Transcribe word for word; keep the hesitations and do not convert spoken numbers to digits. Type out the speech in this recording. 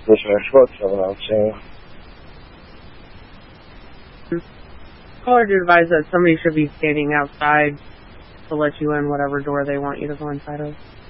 Dus wij gesproken van out saying. Caller to advise that somebody should be standing outside to let you in whatever door they want you to go inside of.